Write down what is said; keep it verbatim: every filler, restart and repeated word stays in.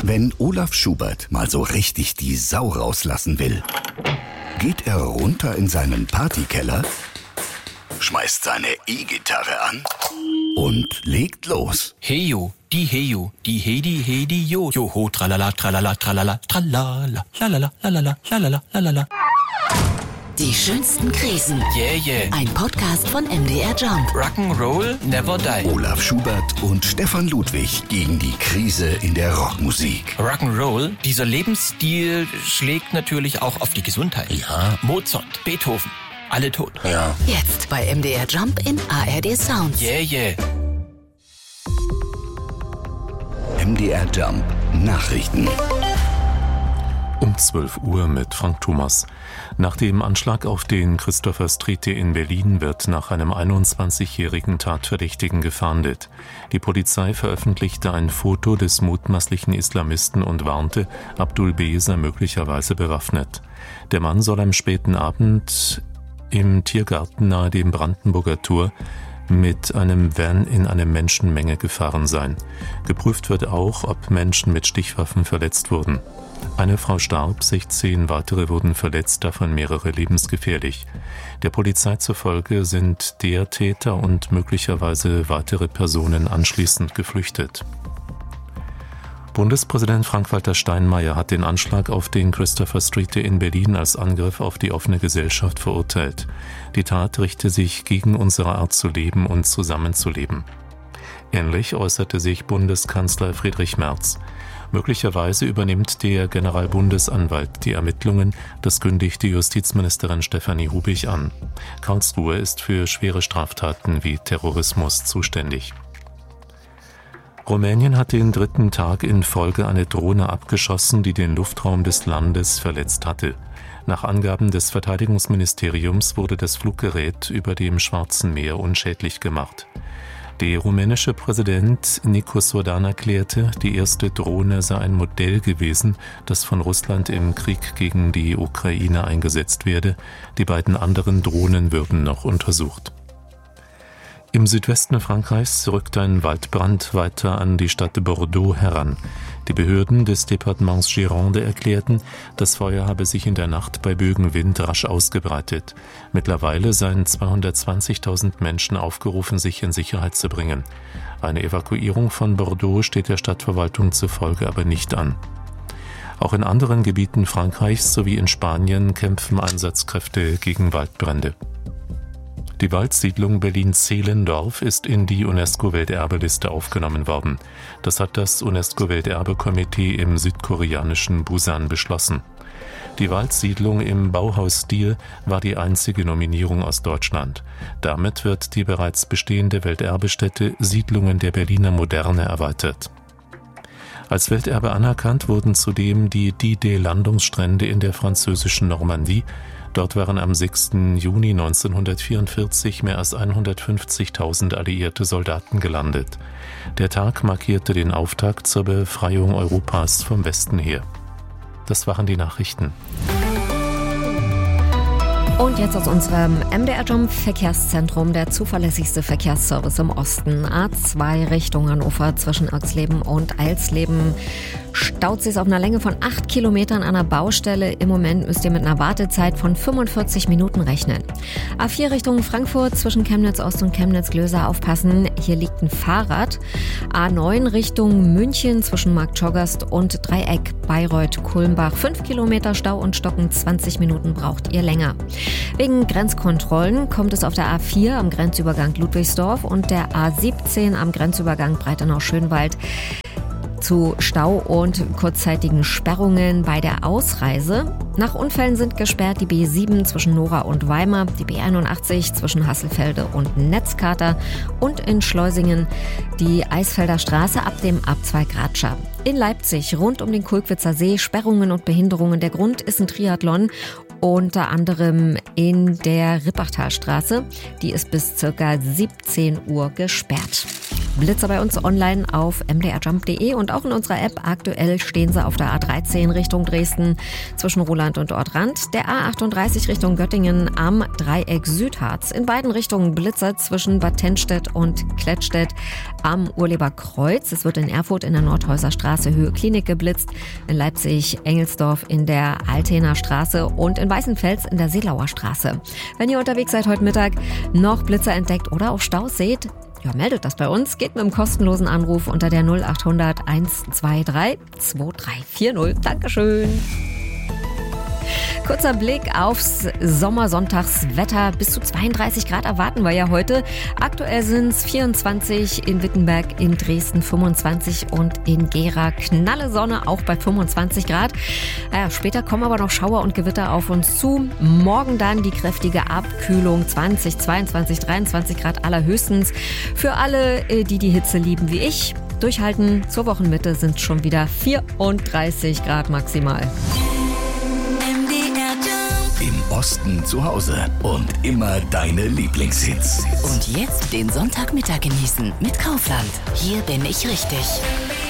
Wenn Olaf Schubert mal so richtig die Sau rauslassen will, geht er runter in seinen Partykeller, schmeißt seine E-Gitarre an und legt los. Heyo, die Heyo, die Hedi, Hedi, Jo. Joho, tralala, tralala, tralala, tralala, lalala, lalala, lalala, lalala. Die schönsten Krisen. Yeah, yeah. Ein Podcast von M D R Jump. Rock'n'Roll never die. Olaf Schubert und Stefan Ludwig gegen die Krise in der Rockmusik. Rock'n'Roll, dieser Lebensstil schlägt natürlich auch auf die Gesundheit. Ja. Mozart, Beethoven, alle tot. Ja. Jetzt bei M D R Jump in A R D Sounds. Yeah, yeah. M D R Jump Nachrichten. Um zwölf Uhr mit Frank Thomas. Nach dem Anschlag auf den Christopher Street in Berlin wird nach einem einundzwanzigjährigen Tatverdächtigen gefahndet. Die Polizei veröffentlichte ein Foto des mutmaßlichen Islamisten und warnte, Abdul B. sei möglicherweise bewaffnet. Der Mann soll am späten Abend im Tiergarten nahe dem Brandenburger Tor mit einem Van in eine Menschenmenge gefahren sein. Geprüft wird auch, ob Menschen mit Stichwaffen verletzt wurden. Eine Frau starb, sechzehn weitere wurden verletzt, davon mehrere lebensgefährlich. Der Polizei zufolge sind der Täter und möglicherweise weitere Personen anschließend geflüchtet. Bundespräsident Frank-Walter Steinmeier hat den Anschlag auf den Christopher Street in Berlin als Angriff auf die offene Gesellschaft verurteilt. Die Tat richte sich gegen unsere Art zu leben und zusammenzuleben. Ähnlich äußerte sich Bundeskanzler Friedrich Merz. Möglicherweise übernimmt der Generalbundesanwalt die Ermittlungen, das kündigte Justizministerin Stefanie Hubig an. Karlsruhe ist für schwere Straftaten wie Terrorismus zuständig. Rumänien hat den dritten Tag in Folge eine Drohne abgeschossen, die den Luftraum des Landes verletzt hatte. Nach Angaben des Verteidigungsministeriums wurde das Fluggerät über dem Schwarzen Meer unschädlich gemacht. Der rumänische Präsident Nikos Orban erklärte, die erste Drohne sei ein Modell gewesen, das von Russland im Krieg gegen die Ukraine eingesetzt werde. Die beiden anderen Drohnen würden noch untersucht. Im Südwesten Frankreichs rückt ein Waldbrand weiter an die Stadt Bordeaux heran. Die Behörden des Departements Gironde erklärten, das Feuer habe sich in der Nacht bei Bögenwind rasch ausgebreitet. Mittlerweile seien zweihundertzwanzigtausend Menschen aufgerufen, sich in Sicherheit zu bringen. Eine Evakuierung von Bordeaux steht der Stadtverwaltung zufolge aber nicht an. Auch in anderen Gebieten Frankreichs sowie in Spanien kämpfen Einsatzkräfte gegen Waldbrände. Die Waldsiedlung Berlin-Zehlendorf ist in die UNESCO-Welterbeliste aufgenommen worden. Das hat das UNESCO-Welterbe-Komitee im südkoreanischen Busan beschlossen. Die Waldsiedlung im Bauhausstil war die einzige Nominierung aus Deutschland. Damit wird die bereits bestehende Welterbestätte Siedlungen der Berliner Moderne erweitert. Als Welterbe anerkannt wurden zudem die D-Day-Landungsstrände in der französischen Normandie. Dort waren am sechsten Juni neunzehnhundertvierundvierzig mehr als hundertfünfzigtausend alliierte Soldaten gelandet. Der Tag markierte den Auftakt zur Befreiung Europas vom Westen her. Das waren die Nachrichten. Und jetzt aus unserem M D R Jump Verkehrszentrum, der zuverlässigste Verkehrsservice im Osten. A zwei Richtung Hannover zwischen Irxleben und Eilsleben. Staut sich auf einer Länge von acht Kilometern an einer Baustelle. Im Moment müsst ihr mit einer Wartezeit von fünfundvierzig Minuten rechnen. A vier Richtung Frankfurt zwischen Chemnitz Ost und Chemnitz Glöser aufpassen. Hier liegt ein Fahrrad. A neun Richtung München zwischen Marktschoggerst und Dreieck Bayreuth Kulmbach. fünf Kilometer Stau und Stocken, zwanzig Minuten braucht ihr länger. Wegen Grenzkontrollen kommt es auf der A vier am Grenzübergang Ludwigsdorf und der A siebzehn am Grenzübergang Breitenau-Schönwald zu Stau und kurzzeitigen Sperrungen bei der Ausreise. Nach Unfällen sind gesperrt die B sieben zwischen Nora und Weimar, die B einundachtzig zwischen Hasselfelde und Netzkater und in Schleusingen die Eisfelder Straße ab dem Abzweig Ratscha. In Leipzig rund um den Kulkwitzer See Sperrungen und Behinderungen. Der Grund ist ein Triathlon, unter anderem in der Rippachtalstraße. Die ist bis ca. siebzehn Uhr gesperrt. Blitzer bei uns online auf m d r jump punkt d e und auch in unserer App. Aktuell stehen sie auf der A dreizehn Richtung Dresden zwischen Roland und Ortrand, der A achtunddreißig Richtung Göttingen am Dreieck Südharz. In beiden Richtungen Blitzer zwischen Bad Tennstedt und Klettstedt am Urleberkreuz. Es wird in Erfurt in der Nordhäuser Straße Höhe Klinik geblitzt, in Leipzig Engelsdorf in der Altener Straße und in Weißenfels in der Seelauer Straße. Wenn ihr unterwegs seid heute Mittag, noch Blitzer entdeckt oder auch Staus seht, ja, meldet das bei uns. Geht mit einem kostenlosen Anruf unter der null acht hundert eins zwei drei zwei drei vier null. Dankeschön. Kurzer Blick aufs Sommersonntagswetter. Bis zu zweiunddreißig Grad erwarten wir ja heute. Aktuell sind es vierundzwanzig in Wittenberg, in Dresden fünfundzwanzig und in Gera knalle Sonne, auch bei fünfundzwanzig Grad. Ja, später kommen aber noch Schauer und Gewitter auf uns zu. Morgen dann die kräftige Abkühlung, zwanzig, zweiundzwanzig, dreiundzwanzig Grad allerhöchstens. Für alle, die die Hitze lieben wie ich, durchhalten. Zur Wochenmitte sind es schon wieder vierunddreißig Grad maximal. Im Osten zu Hause und immer deine Lieblingshits. Und jetzt den Sonntagmittag genießen mit Kaufland. Hier bin ich richtig.